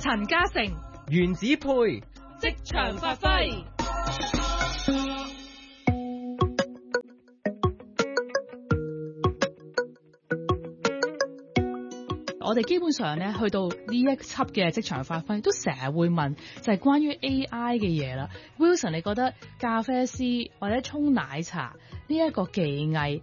陳嘉誠、 原子配職場發揮。我哋基本上咧去到呢一輯嘅職場發揮，都成日會問就係關於 AI 嘅嘢啦。Wilson， 你覺得咖啡師或者沖奶茶呢一個技藝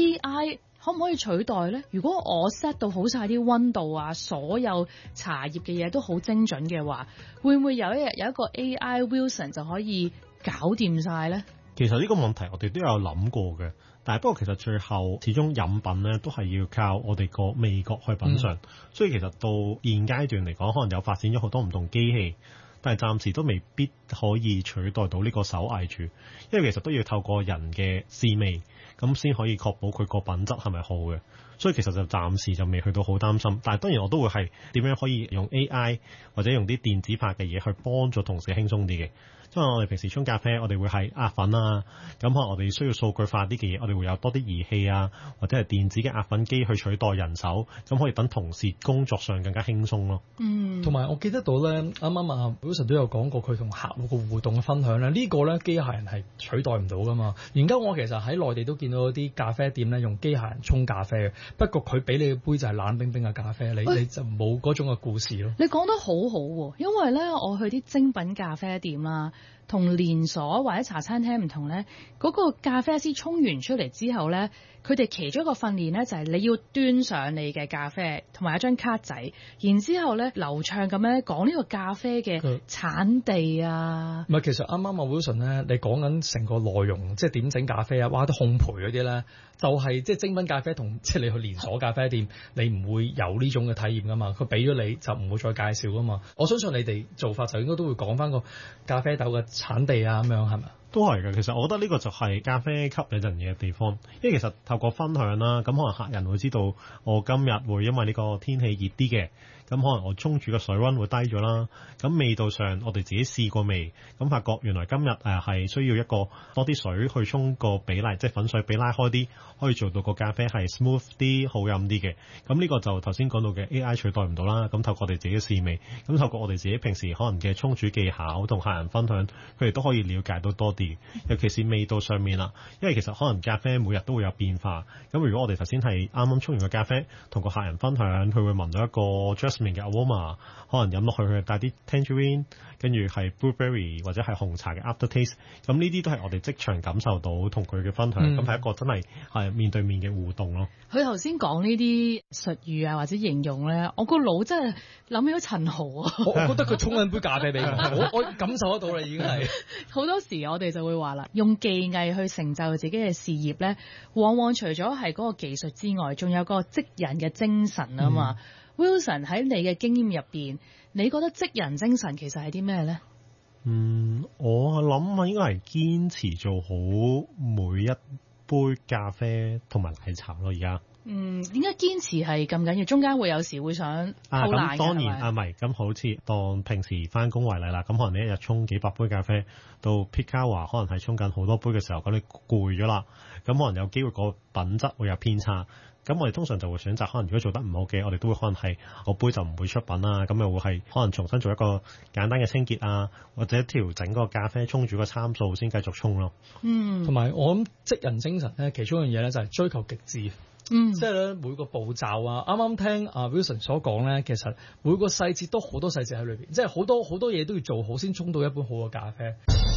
AI 可唔可以取代呢？如果我 set 到好晒啲溫度啊，所有茶葉嘅嘢都好精準嘅話，會唔會有一日有一個 AI Wilson 就可以搞掂晒呢？ 其實呢個問題我哋都有諗過嘅，但係不過其實最後始終飲品咧都係要靠我哋個味覺去品嚐，所以其實到現階段嚟講，可能有發展咗好多唔同機器，但係暫時都未必可以取代到呢個手藝住，因為其實都要透過人嘅試味，咁先可以確保佢個品質係咪好嘅，所以其實就暫時就未去到好擔心。但係當然我都會係點樣可以用 AI 或者用啲電子化嘅嘢去幫助同事輕鬆啲嘅。因為我哋平時沖咖啡，我哋會係壓粉啊，咁可能我哋需要數據化啲嘅嘢，我哋會有多啲儀器啊，或者係電子嘅壓粉機去取代人手，咁可以等同事工作上更加輕鬆咯。 同埋我記得到咧，啱啱啊 Wilson 都有講過佢同客戶個互動嘅分享咧，呢個咧機械人係取代唔到噶嘛。而家我其實喺內地都見到啲咖啡店咧用機械人沖咖啡嘅，不過佢俾你嘅杯就係冷冰冰嘅咖啡，你就冇嗰種嘅故事咯。 你講得好好喎，因為咧我去啲精品咖啡店啦。同連鎖或者茶餐廳唔同咧，嗰個咖啡師沖完出嚟之後咧，佢哋其中一個訓練咧就係你要端上你嘅咖啡同埋一張卡仔，然之後咧流暢咁樣講呢個咖啡嘅產地啊。 唔係，其實啱啱阿 Wilson 咧，你講緊成個內容，即係點整咖啡啊，哇，啲烘焙嗰啲咧，就係即係精品咖啡同即係你去連鎖咖啡店，你唔會有呢種嘅體驗噶嘛。佢俾咗你就唔會再介紹噶嘛。我相信你哋做法就應該都會講翻個咖啡豆嘅產地啊，咁樣係咪？ 都係嘅，其實我覺得呢個就係咖啡吸引人嘅地方，因為其實透過分享啦，咁可能客人會知道我今日會因為呢個天氣熱啲嘅，咁可能我沖煮嘅水溫會低咗啦，咁味道上我哋自己試過味，咁發覺原來今日係需要一個多啲水去沖個比例，即係粉水比拉開啲，可以做到個咖啡係 smooth 啲、好飲啲嘅。咁呢個就頭先講到嘅 AI 取代唔到啦，咁透過我哋自己試味，咁透過我哋自己平時可能嘅沖煮技巧同客人分享，佢哋都可以了解到多啲。尤其是味道上面啦，因為其實可能咖啡每日都會有變化。咁如果我哋頭先係啱啱沖完個咖啡，同個客人分享，佢會聞到一個 jasmine 嘅 aroma， 可能飲落去佢帶啲 tangerine， 跟住係 blueberry 或者係紅茶嘅 aftertaste。咁呢啲都係我哋即場感受到同佢嘅分享，咁係一個真係面對面嘅互動咯。 佢頭先講呢啲術語啊或者形容咧，我個腦真係諗起咗陳豪啊！ 我覺得佢沖緊杯咖啡俾我感受得到啦，已經係好多時我哋就會話啦，用技藝去成就自己嘅事業咧，往往除咗係嗰個技術之外，仲有個職人嘅精神啊嘛。Wilson 喺你嘅經驗入邊，你覺得職人精神其實係啲咩咧？ 我諗應該係堅持做好每一杯咖啡同埋奶茶咯。而家點解堅持係咁緊要？中間會有時會想偷懶嘅。咁當然唔係咁，好似當平時翻工為例啦，咁可能你一日沖幾百杯咖啡，到 peak hour 可能係沖緊好多杯嘅時候，咁你攰咗啦，咁可能有機會個品質會有偏差。咁我哋通常就會選擇，可能如果做得唔好嘅，我哋都會可能係個杯就唔會出品啦。咁又會係可能重新做一個簡單嘅清潔啊，或者調整個咖啡沖煮個參數先繼續沖咯。 同埋我諗職人精神咧，其中一樣嘢咧就係追求極致。即係咧每個步驟啊，啱啱聽阿 Wilson 所講咧，其實每個細節都好多細節喺裏邊，即係好多嘢都要做好先沖到一杯好嘅咖啡。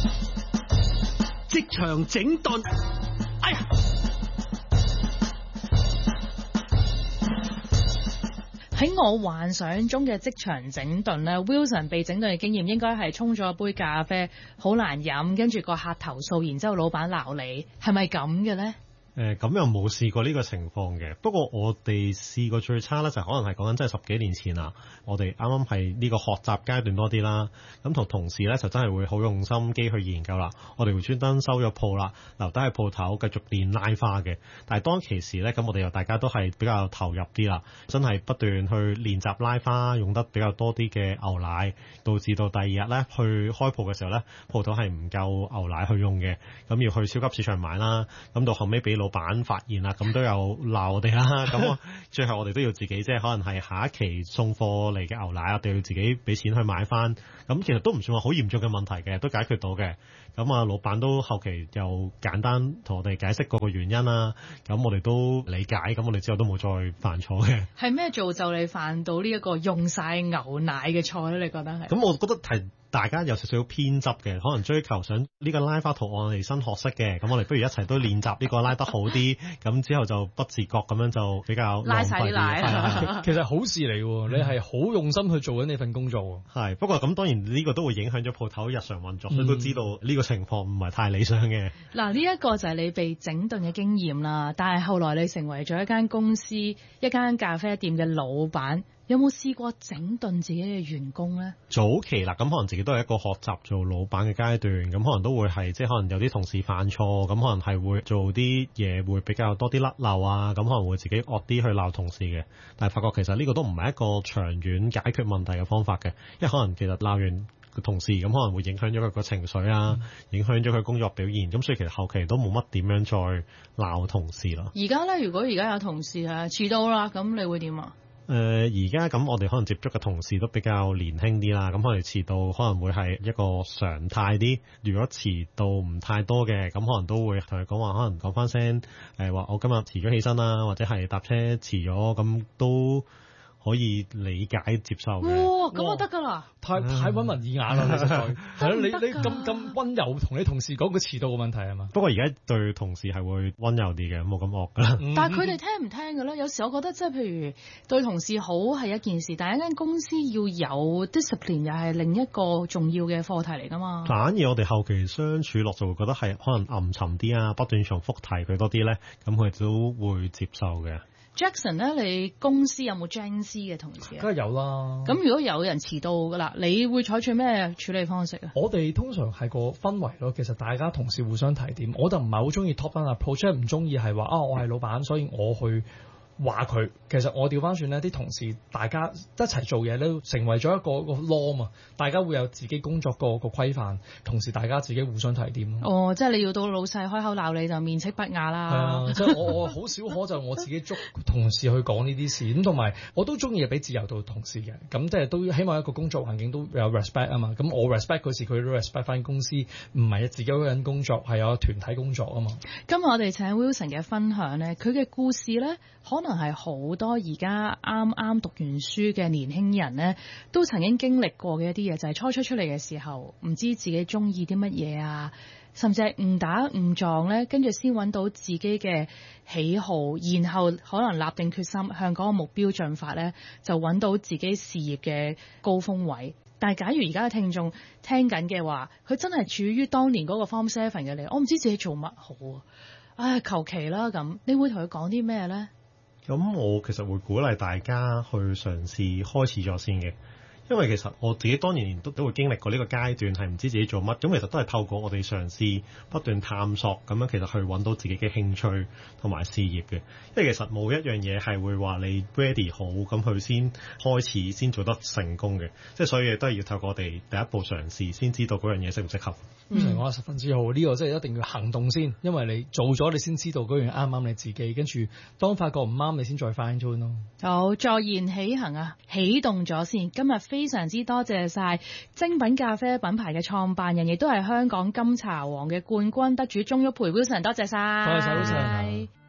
職場整頓，哎呀！ 喺我幻想中嘅職場整頓咧 ，Wilson 被整頓嘅經驗應該係沖咗一杯咖啡好難飲，跟住個客投訴，然之後老闆鬧你，係咪咁嘅咧？ 咁又冇試過呢個情況嘅，不過我哋試過最差咧就可能係講緊真係10幾年前啦。我哋啱啱係呢個學習階段多啲啦，咁同同事咧就真係會好用心機去研究啦。我哋會專登收咗鋪啦，留低喺鋪頭繼續練拉花嘅。但係當其時咧，咁我哋又大家都係比較投入啲啦，真係不斷去練習拉花，用得比較多啲嘅牛奶，導致到第二日咧去開鋪嘅時候咧，鋪頭係唔夠牛奶去用嘅，咁要去超級市場買啦。咁到後尾俾老老闆發現啦，咁都有鬧我哋啦。咁最後我哋都要自己即係可能係下一期送貨嚟嘅牛奶，我哋要自己俾錢去買翻。咁其實都唔算話好嚴重嘅問題嘅，都解決到嘅。咁老闆都後期又簡單同我哋解釋個原因啦。咁我哋都理解，咁我哋之後都冇再犯錯嘅。 係咩造就你犯到呢一個用晒牛奶嘅錯咧？你覺得係？ 咁我覺得係大家有少少偏執嘅，可能追求想呢個拉花圖案嚟新學識嘅，咁我哋不如一齊都練習呢個拉得好啲，咁之後就不自覺咁樣就比較拉晒啲奶。 其實好事嚟喎，你係好用心去做緊呢份工作喎。 係，不過咁當然呢個都會影響咗鋪頭日常運作，所以都知道呢個情況唔係太理想嘅。 嗱，呢一個就係你被整頓嘅經驗啦，但係後來你成為咗一間公司、一間咖啡店嘅老闆。有冇試過整頓自己嘅員工咧？ 早期啦，咁可能自己都係一個學習做老闆嘅階段，咁可能都會係即係可能有啲同事犯錯，咁可能係會做啲嘢會比較多啲甩漏啊，咁可能會自己惡啲去鬧同事嘅。但係發覺其實呢個都唔係一個長遠解決問題嘅方法嘅，因為可能其實鬧完個同事咁可能會影響咗佢個情緒啊，影響咗佢工作表現，咁所以其實後期都冇乜點樣再鬧同事啦。 而家咧，如果而家有同事遲到啦，咁你會點啊？ 而家咁我哋可能接觸嘅同事都比較年輕啲啦，咁可能遲到可能會係一個常態啲。如果遲到唔太多嘅，咁可能都會同佢講話，可能講翻聲話我今日遲咗起身啦，或者係搭車遲咗，咁都可以理解接受嘅。 哇，咁就得㗎啦！ 太溫文爾雅啦，實在係咯。你咁溫柔同你同事講個遲到嘅問題係嘛？ 不過而家對同事係會溫柔啲嘅，冇咁惡㗎啦。 但係佢哋聽唔聽嘅咧？有時我覺得即係譬如對同事好係一件事，但係一間公司要有 discipline 又係另一個重要嘅課題嚟㗎嘛。 反而我哋後期相處落就會覺得係可能暗沉啲啊，不斷重複提佢多啲咧，咁佢都會接受嘅。 Jackson 咧，你公司有冇 Gen Z 嘅同事啊？ 梗係有啦。 咁如果有人遲到㗎啦，你會採取咩處理方式啊？ 我哋通常係個氛圍咯，其實大家同事互相提點，我就唔係好中意 top down approach，即係唔中意係話我係老闆，所以我去話佢。其實我調翻轉呢啲同事大家一齊做嘢咧，成為咗一個 norm 啊！大家會有自己工作個規範，同時大家自己互相提點。 哦，即係你要到老細開口鬧你就面斥不雅啦。 係啊，即係我好少可就我自己捉同事去講呢啲事，咁同埋我都中意俾自由到同事嘅，咁即係都希望一個工作環境都有 respect 啊嘛。咁我 respect 嗰時，佢都 respect 翻公司，唔係自己一個人工作，係有團體工作啊嘛。 今日我哋請 Wilson 嘅分享咧，佢嘅故事咧，可能係好多而家啱啱讀完書嘅年輕人咧，都曾經經歷過嘅一啲嘢，就係初出嚟嘅時候，唔知自己中意啲乜嘢啊，甚至係誤打誤撞咧，跟住先揾到自己嘅喜好，然後可能立定決心向嗰個目標進發咧，就揾到自己事業嘅高峰位。但係假如而家嘅聽眾聽緊嘅話，佢真係處於當年嗰個 Form 7嘅你，我唔知自己做乜好啊！唉，求其啦咁，你會同佢講啲咩咧？ 咁我其實會鼓勵大家去嘗試開始咗先嘅。因為其實我自己當年都會經歷過呢個階段，係唔知自己做乜，咁其實都係透過我哋嘗試不斷探索咁樣，其實去揾到自己嘅興趣同埋事業嘅。因為其實冇一樣嘢係會話你 ready 好咁佢先開始先做得成功嘅，即係所以都係要透過我哋第一步嘗試先知道嗰樣嘢適唔適合。 講得十分之好，呢個真係一定要行動先，因為你做咗你先知道嗰樣啱唔啱你自己，跟住當發覺唔啱你先再 fine tune 咯。 好，坐言起行啊，起動咗先。今日非常之多謝晒精品咖啡品牌嘅創辦人，亦都係香港金茶王嘅冠軍得主鍾旭培 Wilson， 多謝晒。 多謝晒 Wilson。